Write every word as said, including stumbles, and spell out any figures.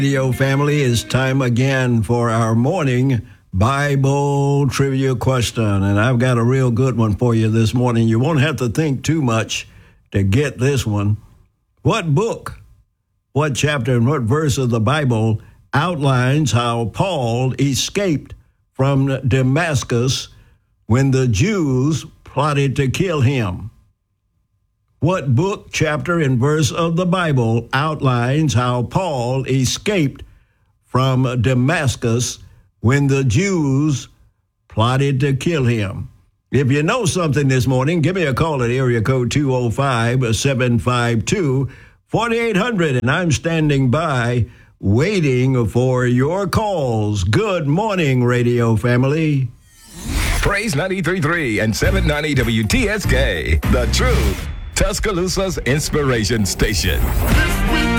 Radio family, it's time again for our morning Bible trivia question, and I've got a real good one for you this morning. You won't have to think too much to get this one. What book, what chapter, and what verse of the Bible outlines how Paul escaped from Damascus when the Jews plotted to kill him? What book, chapter, and verse of the Bible outlines how Paul escaped from Damascus when the Jews plotted to kill him? If you know something this morning, give me a call at area code two oh five, seven five two, four eight hundred, and I'm standing by waiting for your calls. Good morning, radio family. Praise ninety-three point three and seven ninety W T S K, the truth, Tuscaloosa's inspiration station.